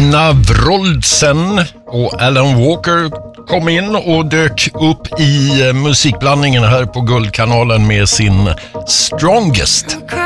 Nina Wroldsen och Alan Walker kom in och dök upp i musikblandningen här på Guldkanalen med sin Strongest.